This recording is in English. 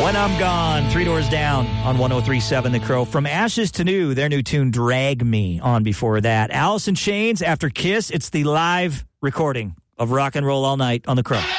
When I'm Gone, Three Doors Down on 103.7 The Crow. From Ashes to New, their new tune, Drag Me, on before that. Alice in Chains, after Kiss, it's the live recording of Rock and Roll All Night on The Crow.